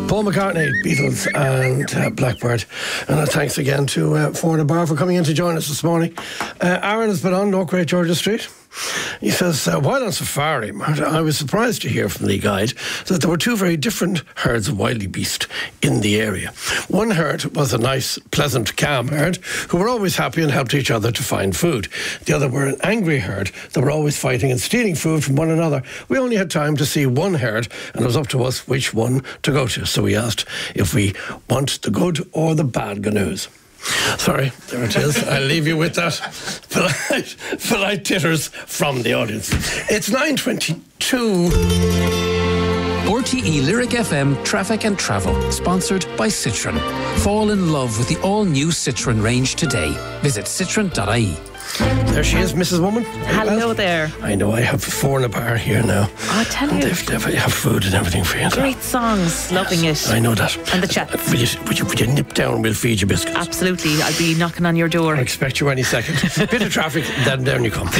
Paul McCartney, Beatles and Blackbird. And thanks again to Fiona Barr for coming in to join us this morning. Aaron has been on North Great Georgia Street. He says, while on safari, I was surprised to hear from the guide that there were two very different herds of wildebeest in the area. One herd was a nice, pleasant, calm herd who were always happy and helped each other to find food. The other were an angry herd that were always fighting and stealing food from one another. We only had time to see one herd, and it was up to us which one to go to. So we asked if we want the good or the bad news. Sorry, there it is. I'll leave you with that. Polite titters from the audience. It's 9:22. RTE Lyric FM Traffic and Travel, sponsored by Citroën. Fall in love with the all-new Citroën range today. Visit citroen.ie. There she is, Mrs. Woman. Hello there. I know, I have four in a bar here now. I tell you. They have food and everything for you. Great songs, loving it. I know that. And the chat. Would you nip down, we'll feed you biscuits. Absolutely, I'll be knocking on your door. I expect you any second. Bit of traffic, then down you come.